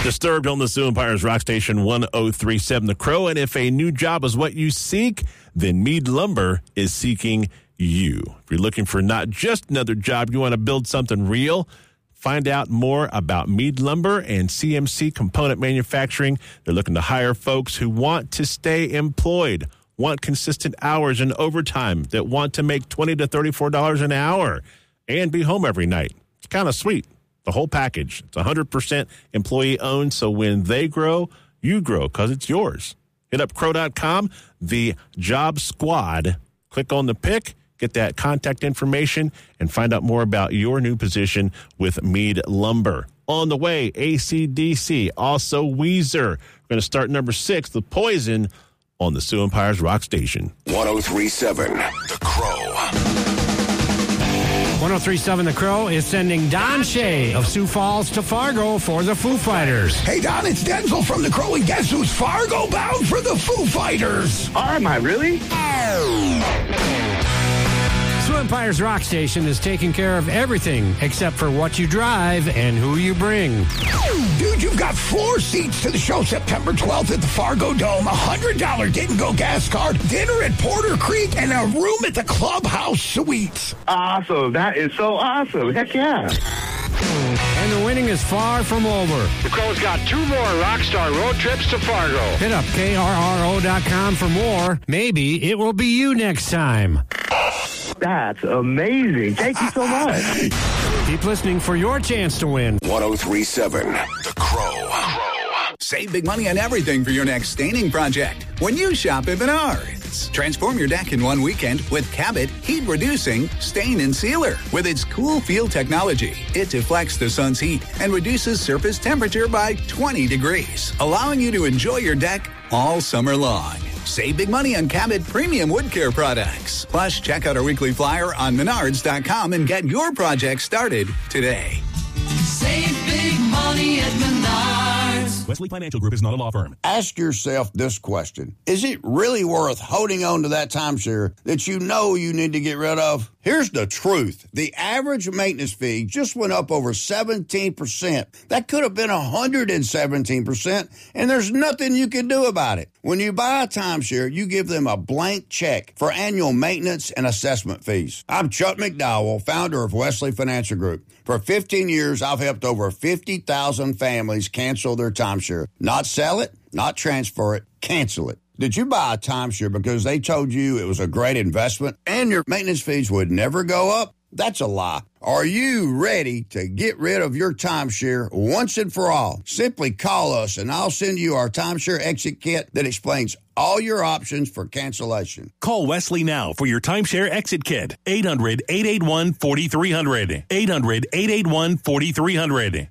Disturbed on the Sioux Empires Rock Station 1037 The Crow. And if a new job is what you seek, then Mead Lumber is seeking you. If you're looking for not just another job, you want to build something real, find out more about Mead Lumber and CMC Component Manufacturing. They're looking to hire folks who want to stay employed, want consistent hours and overtime, that want to make $20 to $34 an hour and be home every night. It's kind of sweet. The whole package. It's 100% employee-owned, so when they grow, you grow because it's yours. Hit up crow.com, the job squad. Click on the pick, get that contact information, and find out more about your new position with Mead Lumber. On the way, AC/DC, also Weezer. We're going to start number 6, The Poison, on the Sioux Empires Rock Station. 1037 The Crow. 1037 The Crow is sending Don Shea of Sioux Falls to Fargo for the Foo Fighters. Hey, Don, it's Denzel from The Crow, and guess who's Fargo bound for the Foo Fighters? Oh, am I really? Sioux Empires Rock Station is taking care of everything except for what you drive and who you bring. Dude, you've got 4 seats to the show September 12th at the Fargo Dome, a $100 get-and-go gas card, dinner at Porter Creek, and a room at the Clubhouse Suites. Awesome. That is so awesome. Heck yeah. And the winning is far from over. The Crow's got 2 more Rockstar road trips to Fargo. Hit up KRRO.com for more. Maybe it will be you next time. That's amazing. Thank you so much. Keep listening for your chance to win. 1037 The Crow. Save big money on everything for your next staining project when you shop at Menards. Transform your deck in one weekend with Cabot Heat-Reducing Stain and Sealer. With its cool feel technology, it deflects the sun's heat and reduces surface temperature by 20 degrees, allowing you to enjoy your deck all summer long. Save big money on Cabot premium wood care products. Plus, check out our weekly flyer on Menards.com and get your project started today. Save big money at Menards. Wesley Financial Group is not a law firm. Ask yourself this question. Is it really worth holding on to that timeshare that you know you need to get rid of? Here's the truth. The average maintenance fee just went up over 17%. That could have been 117%, and there's nothing you can do about it. When you buy a timeshare, you give them a blank check for annual maintenance and assessment fees. I'm Chuck McDowell, founder of Wesley Financial Group. For 15 years, I've helped over 50,000 families cancel their timeshare. Not sell it, not transfer it, cancel it. Did you buy a timeshare because they told you it was a great investment and your maintenance fees would never go up? That's a lie. Are you ready to get rid of your timeshare once and for all? Simply call us and I'll send you our timeshare exit kit that explains all your options for cancellation. Call Wesley now for your timeshare exit kit. 800-881-4300. 800-881-4300.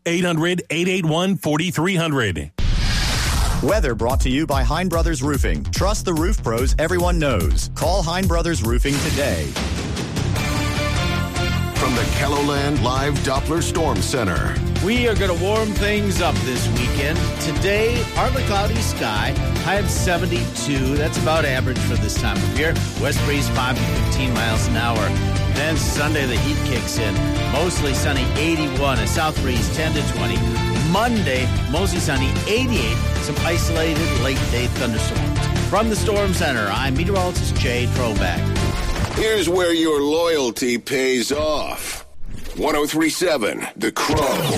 800-881-4300. Weather brought to you by Hein Brothers Roofing. Trust the roof pros everyone knows. Call Hein Brothers Roofing today. From the KELOLAND Live Doppler Storm Center. We are going to warm things up this weekend. Today, partly cloudy sky, high of 72. That's about average for this time of year. West breeze 5 to 15 miles an hour. Then Sunday, the heat kicks in. Mostly sunny, 81. A south breeze, 10 to 20. Monday, mostly sunny, 88. Some isolated late-day thunderstorms. From the Storm Center, I'm meteorologist Jay Troback. Here's where your loyalty pays off. 1037 The Crow.